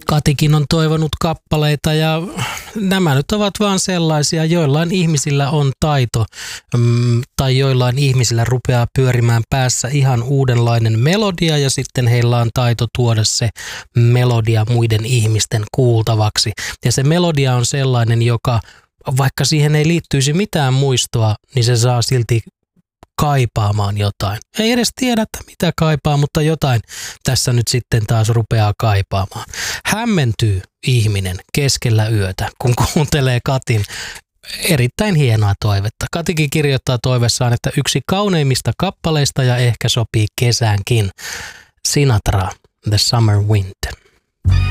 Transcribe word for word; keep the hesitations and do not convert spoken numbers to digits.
Katikin on toivonut kappaleita ja nämä nyt ovat vaan sellaisia, joillain ihmisillä on taito mm, tai joillain ihmisillä rupeaa pyörimään päässä ihan uudenlainen melodia ja sitten heillä on taito tuoda se melodia muiden ihmisten kuultavaksi. Ja se melodia on sellainen, joka vaikka siihen ei liittyisi mitään muistoa, niin se saa silti kaipaamaan jotain. Ei edes tiedä, että mitä kaipaa, mutta jotain tässä nyt sitten taas rupeaa kaipaamaan. Hämmentyy ihminen keskellä yötä, kun kuuntelee Katin erittäin hienoa toivetta. Katikin kirjoittaa toivessaan, että yksi kauneimmista kappaleista ja ehkä sopii kesäänkin. Sinatra, The Summer Wind.